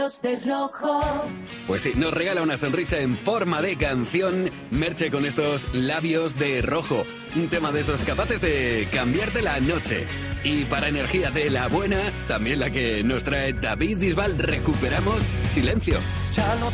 de rojo. Pues sí, nos regala una sonrisa en forma de canción, Merche con estos labios de rojo. Un tema de esos capaces de cambiarte la noche. Y para energía de la buena, también la que nos trae David Bisbal, recuperamos Silencio.